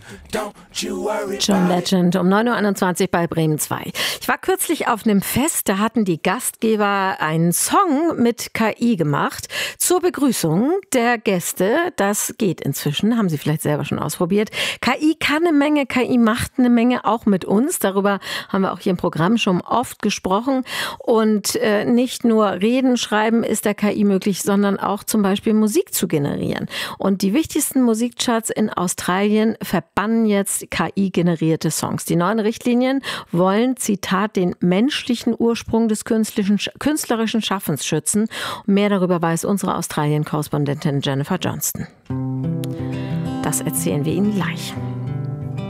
John Legend um 9.21 Uhr bei Bremen 2. Ich war kürzlich auf einem Fest, da hatten die Gastgeber einen Song mit KI gemacht zur Begrüßung der Gäste. Das geht inzwischen, haben Sie vielleicht selber schon ausprobiert. KI kann eine Menge, KI macht eine Menge, auch mit uns. Darüber haben wir auch hier im Programm schon oft gesprochen. Und nicht nur Reden, Schreiben ist der KI möglich, sondern auch zum Beispiel Musik zu generieren. Und die wichtigsten Musikcharts in Australien verbannen jetzt KI-generierte Songs. Die neuen Richtlinien wollen, Zitat, den menschlichen Ursprung des künstlerischen Schaffens schützen. Mehr darüber weiß unsere Australien-Korrespondentin Jennifer Johnston. Das erzählen wir Ihnen gleich.